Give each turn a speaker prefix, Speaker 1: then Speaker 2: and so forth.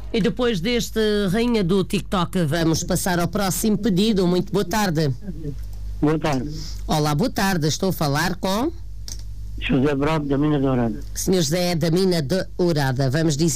Speaker 1: E depois deste Rainha do TikTok, vamos passar ao próximo pedido. Muito boa tarde.
Speaker 2: Boa tarde.
Speaker 1: Olá, boa tarde. Estou a falar com...
Speaker 2: José Bravo, da Mina Dourada.
Speaker 1: Senhor José da Mina Dourada. Vamos dizer